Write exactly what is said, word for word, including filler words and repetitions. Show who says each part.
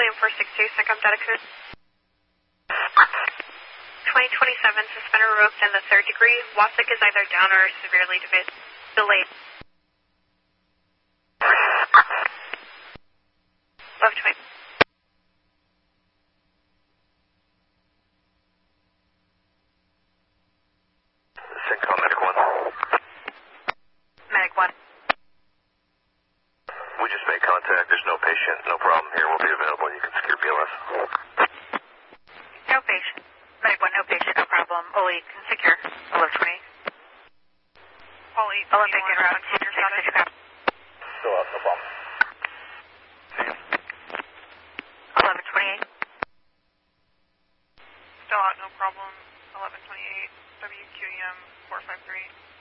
Speaker 1: William four six two, Second Data Code. twenty twenty-seven, suspender revoked in the third degree. WASIC is either down or severely de- delayed. Left twenty.
Speaker 2: Syncom Medic one.
Speaker 1: Medic one.
Speaker 2: We just made contact. There's no patient. No problem here. We'll be available. You can secure B L S.
Speaker 1: No patient. Medic one, no patient, no problem. Oli, can secure. eleven twenty. Oli, Olympic en route. Senior status.
Speaker 2: Still up. No problem.
Speaker 1: eleven twenty-eight.
Speaker 3: Still out, no problem. eleven twenty-eight, W Q E M four five three.